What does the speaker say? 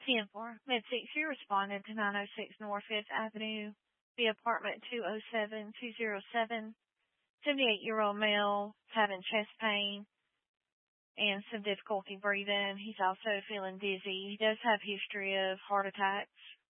10-4. Mid-6, you responded to 906 North 5th Avenue, the apartment 207207. 78-year-old male having chest pain and some difficulty breathing. He's also feeling dizzy. He does have history of heart attacks.